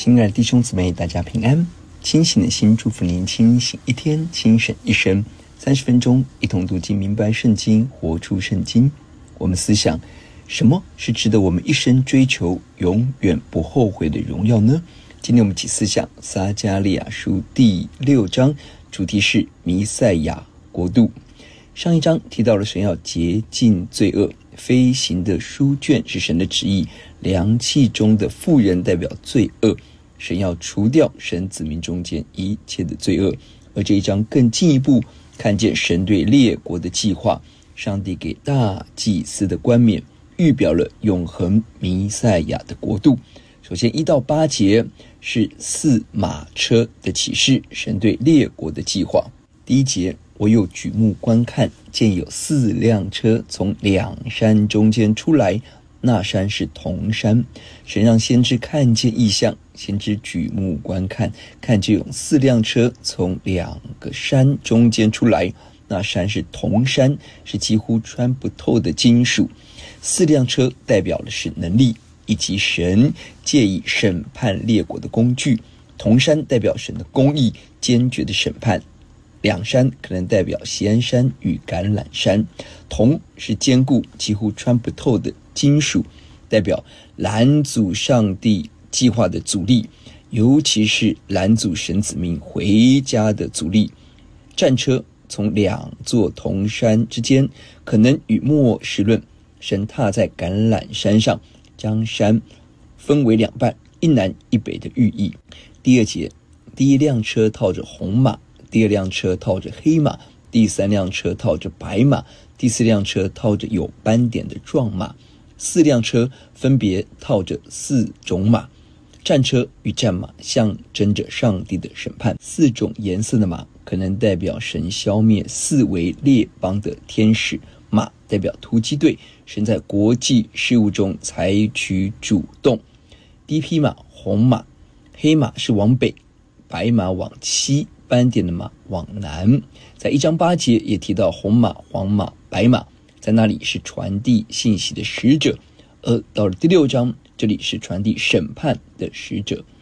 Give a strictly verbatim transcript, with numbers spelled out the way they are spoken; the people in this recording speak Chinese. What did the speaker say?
亲爱的弟兄姊妹，大家平安。清醒的心祝福您清醒一天，清醒一生。三十分钟一同读经，明白圣经，活出圣经。我们思想，什么是值得我们一生追求、永远不后悔的荣耀呢？今天我们一起思想撒迦利亚书第六章，主题是弥赛亚国度。上一章提到了神要洁净罪恶，飞行的书卷是神的旨意，凉气中的妇人代表罪恶，神要除掉神子民中间一切的罪恶。而这一章更进一步看见神对列国的计划，上帝给大祭司的冠冕预表了永恒弥赛亚的国度。首先一到八节是四马车的启示，神对列国的计划。第一节，我又举目观看，见有四辆车从两山中间出来，那山是铜山。神让先知看见异象，先知举目观看，看见有四辆车从两个山中间出来，那山是铜山，是几乎穿不透的金属。四辆车代表的是能力，以及神借以审判列国的工具。铜山代表神的公义，坚决的审判。两山可能代表锡安山与橄榄山。铜是坚固几乎穿不透的金属，代表拦阻上帝计划的阻力，尤其是拦阻神子民回家的阻力。战车从两座铜山之间，可能与末世论神踏在橄榄山上，将山分为两半，一南一北的寓意。第二节，第一辆车套着红马，第二辆车套着黑马，第三辆车套着白马，第四辆车套着有斑点的壮马。四辆车分别套着四种马。战车与战马象征着上帝的审判。四种颜色的马可能代表神消灭四维列邦的天使，马代表突击队，神在国际事务中采取主动。第一匹马红马，黑马是往北，白马往西，斑点的马往南。在一章八节也提到红马、黄马、白马，在那里是传递信息的使者。而到了第六章，这里是传递审判的使者。